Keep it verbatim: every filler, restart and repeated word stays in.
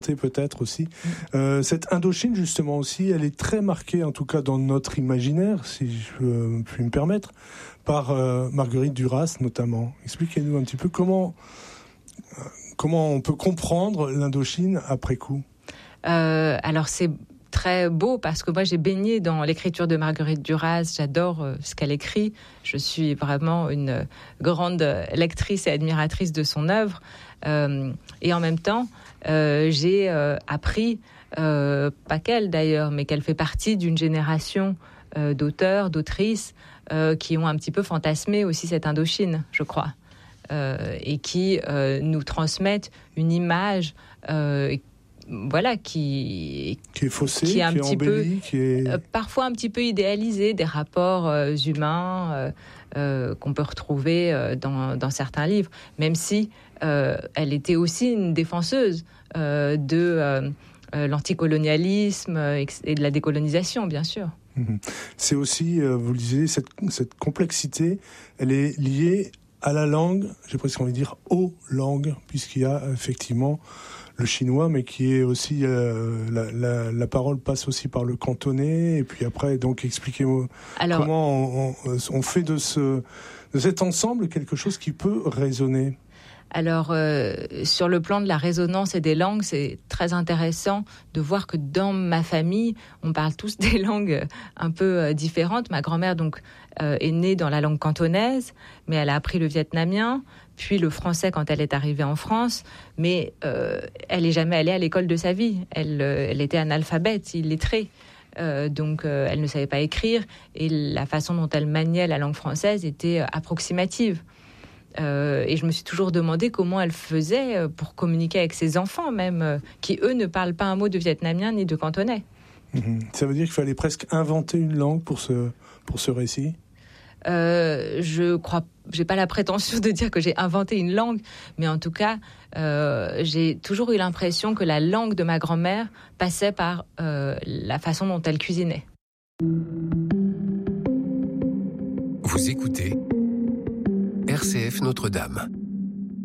peut-être aussi. Euh, cette Indochine, justement aussi, elle est très marquée, en tout cas dans notre imaginaire, si je euh, puis me permettre, par euh, Marguerite Duras notamment. Expliquez-nous un petit peu comment, euh, comment on peut comprendre l'Indochine après coup. Euh, alors c'est très beau parce que moi j'ai baigné dans l'écriture de Marguerite Duras, j'adore euh, ce qu'elle écrit, je suis vraiment une grande lectrice et admiratrice de son œuvre, euh, et en même temps euh, j'ai euh, appris, euh, pas qu'elle d'ailleurs, mais qu'elle fait partie d'une génération euh, d'auteurs, d'autrices euh, qui ont un petit peu fantasmé aussi cette Indochine, je crois, euh, et qui euh, nous transmettent une image euh, voilà, qui, qui est faussée, qui est un qui est petit embellie, peu, qui est... euh, parfois un petit peu idéalisé, des rapports euh, humains euh, euh, qu'on peut retrouver euh, dans, dans certains livres, même si euh, elle était aussi une défenseuse euh, de euh, euh, l'anticolonialisme et de la décolonisation, bien sûr. C'est aussi, euh, vous le disiez, cette, cette complexité, elle est liée à la langue, j'ai presque envie de dire aux langues, puisqu'il y a effectivement le chinois, mais qui est aussi euh, la, la, la parole passe aussi par le cantonais, et puis après, donc expliquez-moi Alors, comment on, on, on fait de ce de cet ensemble quelque chose qui peut résonner. Alors, euh, sur le plan de la résonance et des langues, c'est très intéressant de voir que dans ma famille, on parle tous des langues un peu euh, différentes. Ma grand-mère donc euh, est née dans la langue cantonaise, mais elle a appris le vietnamien, puis le français quand elle est arrivée en France, mais euh, elle n'est jamais allée à l'école de sa vie. Elle, euh, elle était analphabète, illettrée. Euh, donc euh, elle ne savait pas écrire, et la façon dont elle maniait la langue française était approximative. Euh, et je me suis toujours demandé comment elle faisait pour communiquer avec ses enfants même, euh, qui eux ne parlent pas un mot de vietnamien ni de cantonais. Mmh. Ça veut dire qu'il fallait presque inventer une langue pour ce, pour ce récit ? euh, Je crois, j'ai pas la prétention de dire que j'ai inventé une langue, mais en tout cas, euh, j'ai toujours eu l'impression que la langue de ma grand-mère passait par euh, la façon dont elle cuisinait. Vous écoutez R C F Notre-Dame.